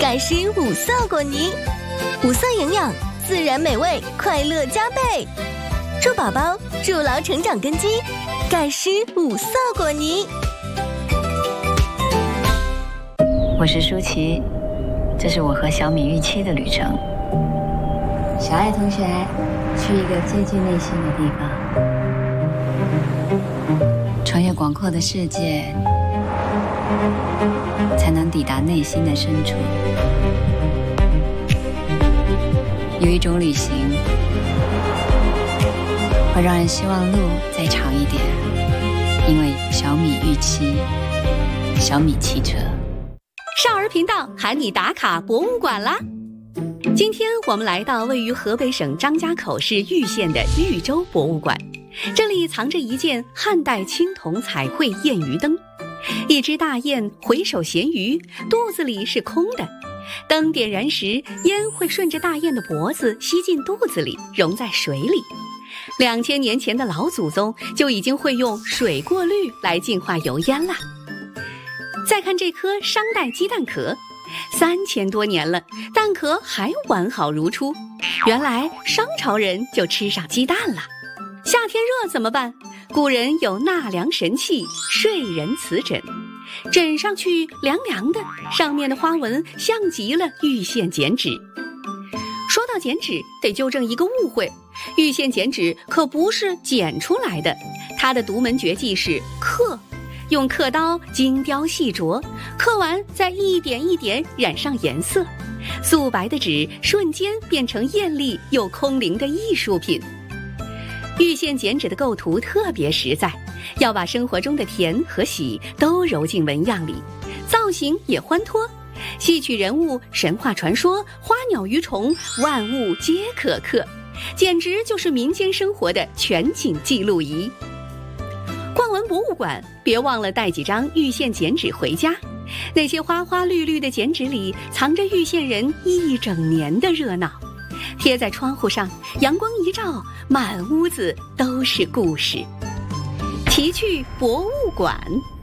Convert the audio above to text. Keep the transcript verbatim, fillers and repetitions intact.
盖诗五色果泥，五色营养，自然美味，快乐加倍，助宝宝筑牢成长根基。盖诗五色果泥。 我是舒淇，这是我和小米预期的旅程。小爱同学，去一个接近内心的地方，穿越广阔的世界，才能抵达内心的深处。有一种旅行，会让人希望路再长一点，因为小米预期，小米汽车。 少儿频道喊你打卡博物馆啦！今天我们来到位于河北省张家口市玉县的玉州博物馆，这里藏着一件汉代青铜彩绘燕鱼灯。一只大雁回首衔鱼，肚子里是空的。灯点燃时，烟会顺着大雁的脖子吸进肚子里，溶在水里。两千年前的老祖宗就已经会用水过滤来净化油烟了。再看这颗商代鸡蛋壳，三千多年了，蛋壳还完好如初。原来商朝人就吃上鸡蛋了。夏天热怎么办？古人有纳凉神器睡人瓷枕，枕上去凉凉的，上面的花纹像极了玉线剪纸。说到剪纸，得纠正一个误会，玉线剪纸可不是剪出来的，它的独门绝技是刻，用刻刀精雕细琢，刻完再一点一点染上颜色，素白的纸瞬间变成艳丽又空灵的艺术品。玉线剪纸的构图特别实在，要把生活中的甜和喜都揉进纹样里，造型也欢脱，戏曲人物、神话传说、花鸟鱼虫，万物皆可刻，简直就是民间生活的全景记录仪。逛完博物馆，别忘了带几张玉线剪纸回家，那些花花绿绿的剪纸里藏着玉县人一整年的热闹。贴在窗户上，阳光一照，满屋子都是故事。奇趣博物馆。